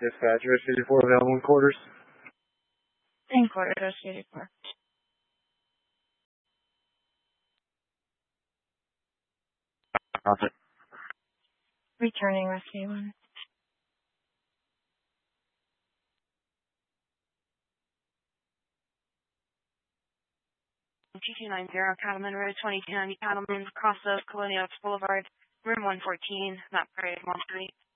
Dispatch, Rescue 4 available in quarters. In quarters, Rescue 4. Copy. Returning Rescue 1. 2290 Cattleman Road, 2290 Cattleman, Cross of Colonial Boulevard, room 114, map parade 1 3.